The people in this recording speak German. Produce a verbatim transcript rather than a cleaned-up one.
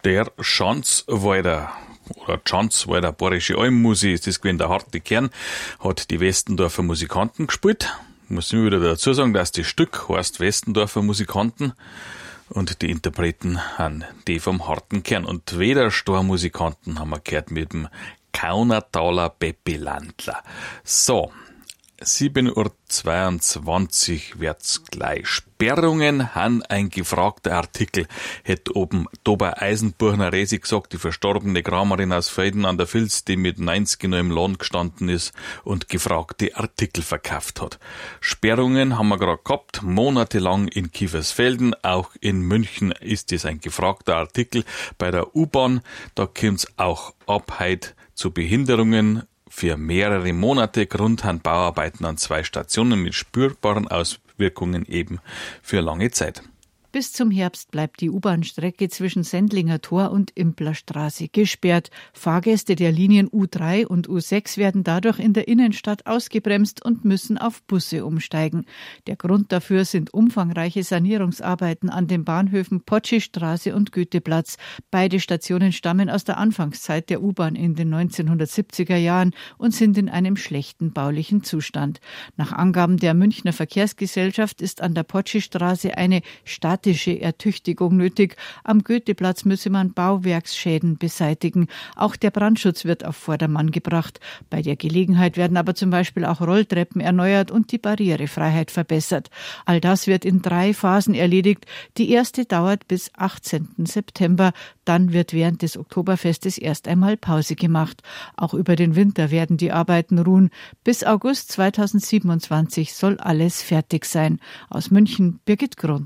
Der Schanzwalder oder Schanzwalder Bayerische Almmusik ist das gewesen, der harte Kern, hat die Westendorfer Musikanten gespielt. Muss ich wieder dazu sagen, dass das Stück heißt Westendorfer Musikanten und die Interpreten haben die vom harten Kern. Und weder Stormusikanten haben wir gehört mit dem Kaunertaler Peppi Landler. So, sieben Uhr zweiundzwanzig wird's gleich. Sperrungen han ein gefragter Artikel, hätte oben Dober Eisenbuchner Resi gesagt, die verstorbene Kramerin aus Felden an der Vils, die mit neunzig noch im Lohn gestanden ist und gefragte Artikel verkauft hat. Sperrungen haben wir gerade gehabt, monatelang in Kiefersfelden, auch in München ist es ein gefragter Artikel. Bei der U-Bahn, da kommt's auch ab heute zu Behinderungen für mehrere Monate. Grund haben Bauarbeiten an zwei Stationen mit spürbaren Auswirkungen eben für lange Zeit. Bis zum Herbst bleibt die U-Bahn-Strecke zwischen Sendlinger Tor und Implerstraße gesperrt. Fahrgäste der Linien U drei und U sechs werden dadurch in der Innenstadt ausgebremst und müssen auf Busse umsteigen. Der Grund dafür sind umfangreiche Sanierungsarbeiten an den Bahnhöfen Potschi-Straße und Goetheplatz. Beide Stationen stammen aus der Anfangszeit der U-Bahn in den neunzehnhundertsiebziger Jahren und sind in einem schlechten baulichen Zustand. Nach Angaben der Münchner Verkehrsgesellschaft ist an der Potschi-Straße eine statische Ertüchtigung nötig. Am Goetheplatz müsse man Bauwerksschäden beseitigen. Auch der Brandschutz wird auf Vordermann gebracht. Bei der Gelegenheit werden aber zum Beispiel auch Rolltreppen erneuert und die Barrierefreiheit verbessert. All das wird in drei Phasen erledigt. Die erste dauert bis achtzehnten September. Dann wird während des Oktoberfestes erst einmal Pause gemacht. Auch über den Winter werden die Arbeiten ruhen. Bis August zweitausendsiebenundzwanzig soll alles fertig sein. Aus München, Birgit Grund.